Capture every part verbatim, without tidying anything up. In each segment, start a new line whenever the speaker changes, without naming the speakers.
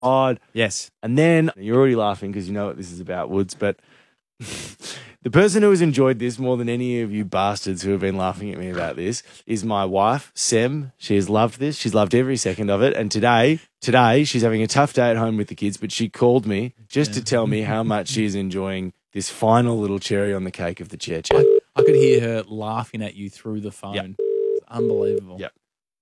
God.
Yes.
And then you're already laughing because you know what this is about, Woods, but the person who has enjoyed this more than any of you bastards who have been laughing at me about this is my wife, Sem. She has loved this. She's loved every second of it. And today, today she's having a tough day at home with the kids, but she called me just yeah. to tell me how much she's enjoying this final little cherry on the cake of the chair chat.
I, I could hear her laughing at you through the phone.
Yep.
It's unbelievable.
Yep.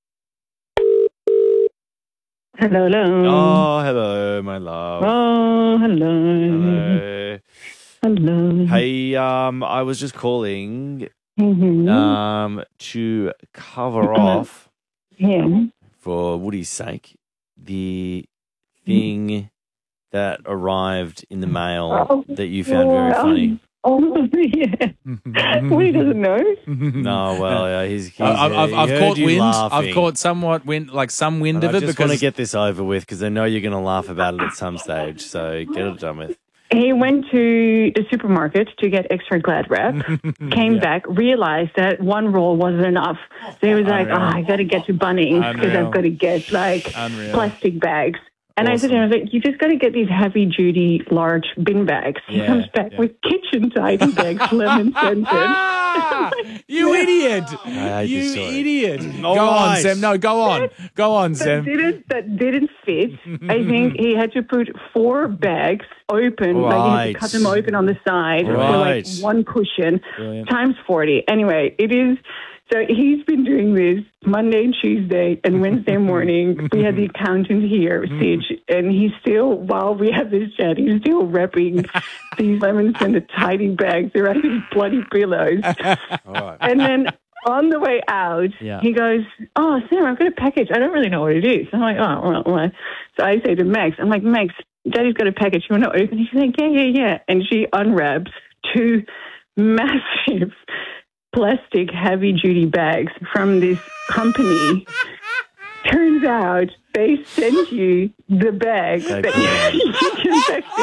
Hello, hello.
Oh, hello, my love.
Oh, hello.
Hello.
Hello.
Hey, um, I was just calling
mm-hmm.
um to cover off
yeah.
for Woody's sake the thing that arrived in the mail
oh,
that you found very funny.
Oh, yeah. Woody doesn't know.
No, well, yeah, he's. he's
I've, I've,
he
I've
heard
caught
you
wind.
laughing.
I've caught somewhat wind, like some wind
And
of
I
it.
just
because
want to get this over with because I know you're going to laugh about it at some stage. So get it done with.
He went to the supermarket to get extra Glad wrap, came
Yeah.
back, realized that one roll wasn't enough. So he was like,
Unreal.
oh, I got to get to Bunnings because
Unreal.
I've got to get like
Unreal.
plastic bags. And
Awesome.
I said to him, I was like, you just got to get these heavy-duty, large bin bags. He
Yeah,
comes back
yeah.
with kitchen tidy bags, lemon scented.
Ah, you idiot!
I hate
You
this story.
idiot!
All
go on,
right.
Sam. No, go on. Go on,
That
Sam.
didn't, that didn't fit. I think he had to put four bags open, like he had
Right.
to cut them open on the side for
Right.
like one cushion
Brilliant.
times forty. Anyway, it is. So he's been doing this Monday and Tuesday and Wednesday morning. We had the accountant here, Sige, and he's still, while we have this chat, he's still wrapping these lemon scented tidy bags around these bloody pillows.
All right.
And then on the way out,
Yeah.
he goes, oh, Sam, I've got a package. I don't really know what it is. I'm like, oh, well, well. So I say to Max, I'm like, Max, Daddy's got a package. You want to open it? She's like, yeah, yeah, yeah. And she unwraps two massive plastic heavy-duty bags from this company. Turns out they sent you the bag
They
that you can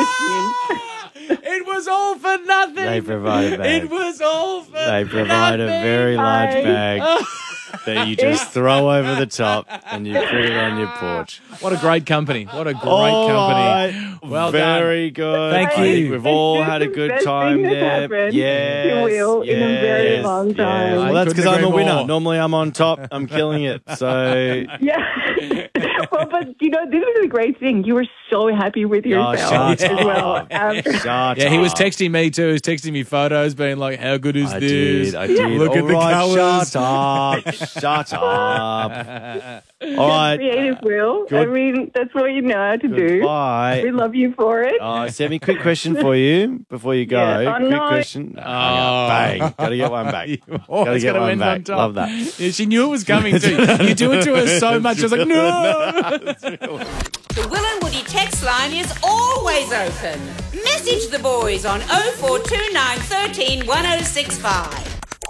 pack this in.
It was all for nothing.
They provide a bag.
It was all for
They provide a
nothing.
very large
I-
bag that you just throw over the top and you put it on your porch.
What a great company. What a great
All
company.
right.
Well
very good.
Thank
I think
you.
We've all
It's
had a
just the
good
best
time
thing that's
there.
happened
Yes,
to Will in a very
yes,
long
yes.
time.
Well, that's
I
because
couldn't
I'm a
agree
winner.
more.
Normally I'm on top. I'm killing it. So
Yeah. Well, but, you know, this is a great thing. You were so happy with
Oh,
yourself
shut
as well.
up.
After.
Shut
Yeah, he was
up.
texting me too. He was texting me photos, being like, "How good is
I
this?
did. I did.
Look
All
at the
right,
colours."
Shut up. Shut up. All right.
Creative, Will. I
Good.
mean, that's what you know how to do.
Goodbye.
We love you for it.
Oh, Sammy, quick question for you before you go.
Yeah. Oh,
quick
no.
question. No, hang
Oh.
up. Bang. Got to get one back.
You
Got to
always
get
gotta
one
end
back.
on top.
Love that.
Yeah, she knew it was coming too. You do it to her so much. She was like, no.
The Will and Woody text line is always open. Message the boys on oh four two nine, one three, one oh six five.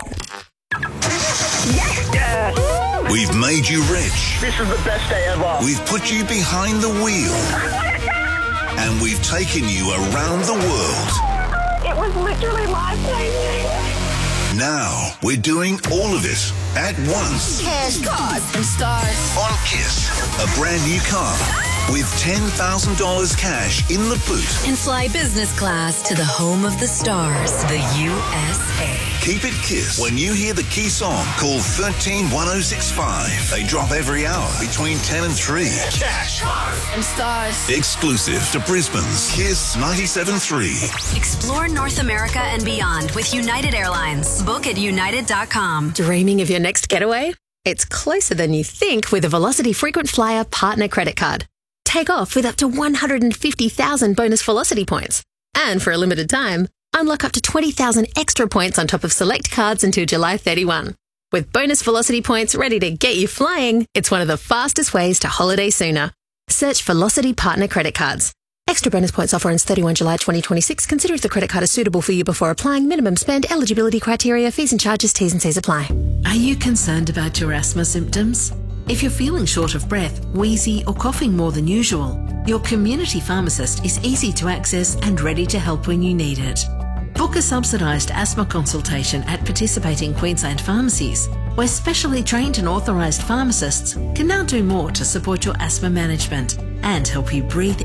We've made you rich.
This is the best day ever.
We've put you behind the wheel. And we've taken you around the world.
It was literally life-changing.
Now we're doing all of it at once.
Cash, cars, and stars.
On Kiss, a brand new car with ten thousand dollars cash in the boot.
And fly business class to the home of the stars, the U S A.
Keep it Kiss. When you hear the key song, call one three one oh six five. They drop every hour between ten and three.
Cash, cars, and stars.
Exclusive to Brisbane's Kiss ninety-seven point three.
Explore North America and beyond with United Airlines. Book at united dot com.
Dreaming of your next getaway? It's closer than you think with a Velocity Frequent Flyer Partner Credit Card. Take off with up to one hundred fifty thousand bonus Velocity points. And for a limited time, unlock up to twenty thousand extra points on top of select cards until July thirty-first. With bonus Velocity points ready to get you flying, it's one of the fastest ways to holiday sooner. Search Velocity Partner Credit Cards. Extra bonus points offer ends thirty-first July twenty twenty-six. Consider if the credit card is suitable for you before applying. Minimum spend, eligibility criteria, fees and charges, T's and C's apply.
Are you concerned about your asthma symptoms? If you're feeling short of breath, wheezy or coughing more than usual, your community pharmacist is easy to access and ready to help when you need it. Book a subsidised asthma consultation at participating Queensland pharmacies, where specially trained and authorised pharmacists can now do more to support your asthma management and help you breathe